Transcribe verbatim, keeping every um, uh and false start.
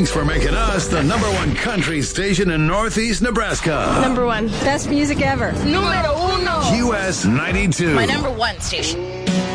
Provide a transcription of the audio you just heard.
Thanks for making us the number one country station in Northeast Nebraska. Number one. Best music ever. Número uno. U S ninety-two. My number one station.